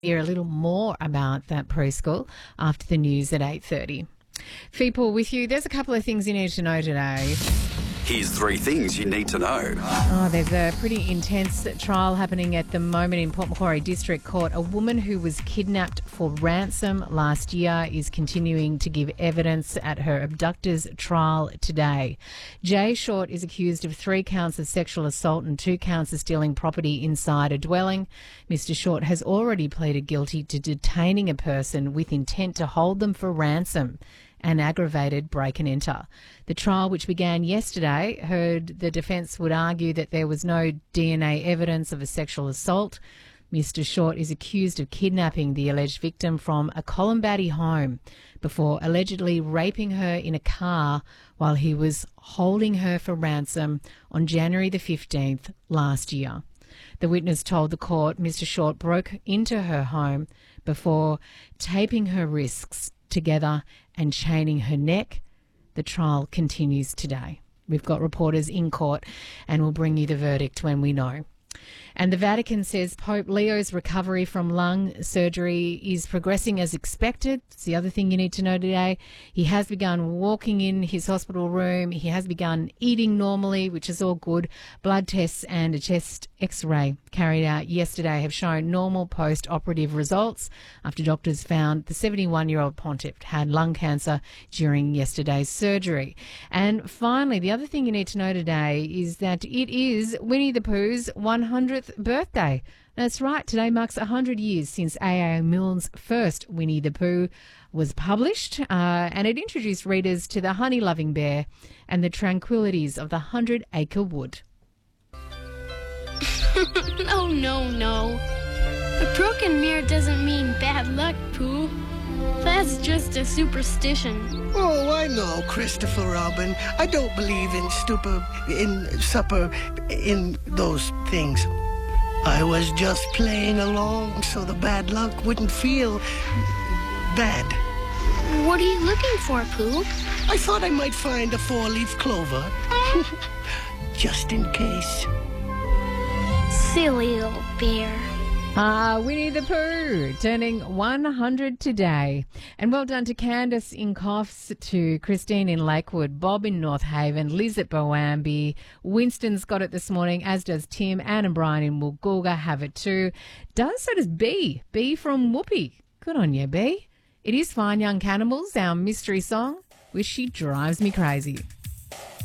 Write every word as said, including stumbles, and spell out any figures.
Hear a little more about that preschool after the news at eight thirty. Feeple with you. There's a couple of things you need to know today. Here's three things you need to know. Oh, there's a pretty intense trial happening at the moment in Port Macquarie District Court. A woman who was kidnapped for ransom last year is continuing to give evidence at her abductor's trial today. Jay Short is accused of three counts of sexual assault and two counts of stealing property inside a dwelling. Mister Short has already pleaded guilty to detaining a person with intent to hold them for ransom and aggravated break and enter. The trial, which began yesterday, heard the defence would argue that there was no D N A evidence of a sexual assault. Mister Short is accused of kidnapping the alleged victim from a Columbatti home before allegedly raping her in a car while he was holding her for ransom on January the fifteenth last year. The witness told the court Mister Short broke into her home before taping her wrists together and chaining her neck. The trial continues today. We've got reporters in court and we'll bring you the verdict when we know. And the Vatican says Pope Leo's recovery from lung surgery is progressing as expected. It's the other thing you need to know today. He has begun walking in his hospital room. He has begun eating normally, which is all good. Blood tests and a chest x-ray carried out yesterday have shown normal post-operative results after doctors found the seventy-one-year-old pontiff had lung cancer during yesterday's surgery. And finally, the other thing you need to know today is that it is Winnie the Pooh's one hundredth birthday. That's right, today marks one hundred years since A A Milne's first Winnie the Pooh was published, uh, and it introduced readers to the honey-loving bear and the tranquillities of the Hundred Acre Wood. Oh, no, no. A broken mirror doesn't mean bad luck, Pooh. That's just a superstition. Oh, I know, Christopher Robin. I don't believe in stupid, in supper, in those things. I was just playing along so the bad luck wouldn't feel bad. What are you looking for, Pooh? I thought I might find a four-leaf clover. Just in case. Silly little bear. Ah, Winnie the Pooh, turning one hundred today. And well done to Candace in Coffs, to Christine in Lakewood, Bob in North Haven, Liz at Boambi. Winston's got it this morning, as does Tim. Anne and Brian in Woolgoolga have it too. Does so does B. B from Whoopi. Good on you, B. It is Fine Young Cannibals, our mystery song, which she drives me crazy.